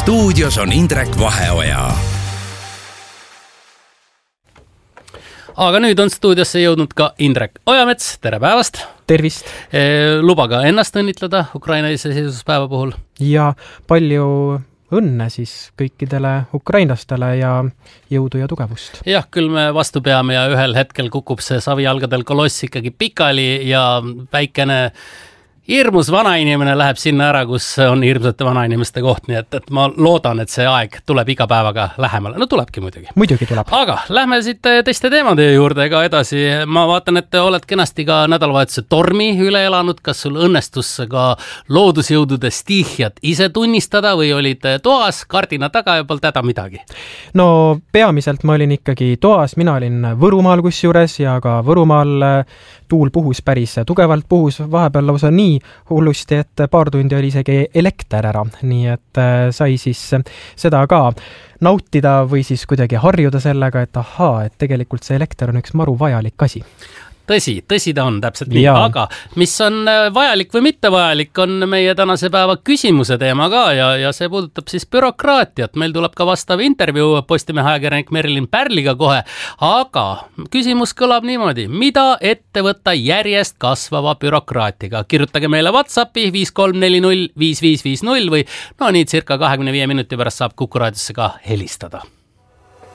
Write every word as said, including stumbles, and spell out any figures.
stuudios on Indrek Vaheoja. Aga nüüd on stuudiosse jõudnud ka Indrek Ojamets. Tere päevast! Tervist! Luba ka ennast õnnitleda Ukraina iseseisvuspäeva puhul. Ja palju õnne siis kõikidele ukrainlastele ja jõudu ja tugevust. Jah, küll me vastu peame ja ühel hetkel kukub see savijalgadel koloss ikkagi pikali ja väikene hirmus vanainimene läheb sinna ära, kus on hirmsate vanainimeste koht, nii et, et ma loodan, et see aeg tuleb iga päevaga lähemale. No tulebki muidugi. Muidugi tuleb. Aga lähme siit teiste teemade juurde ka edasi. Ma vaatan, et te oled kenasti ka nädalavahetuse tormi üle elanud. Kas sul õnnestus ka loodusjõudude stiihjat ise tunnistada või olid toas kardina taga ja polnud häda midagi? No peamiselt ma olin ikkagi toas. Mina olin Võrumaal kusjuures ja ka Võrumaal tuul puhus päris tugevalt puhus. Vahepeal lausa nii hullusti, et paar tundi oli isegi elekter ära, nii et sai siis seda ka nautida või siis kuidagi harjuda sellega, et ahaa, et tegelikult see elekter on üks maru vajalik asi. Tõsi, tõsi ta on täpselt nii, aga mis on vajalik või mitte vajalik, on meie tänase päeva küsimuse teema ka ja, ja see puudutab siis bürokraatiat. Meil tuleb ka vastav intervjuu Postimehe ajakirjanik Merilin Pärliga kohe, aga küsimus kõlab niimoodi, mida ette võtta järjest kasvava bürokraatiga? Kirjutage meile WhatsAppi viis kolm neli null viis viis viis null või no nii circa kahekümne viie minuti pärast saab Kuku raadiosse ka helistada.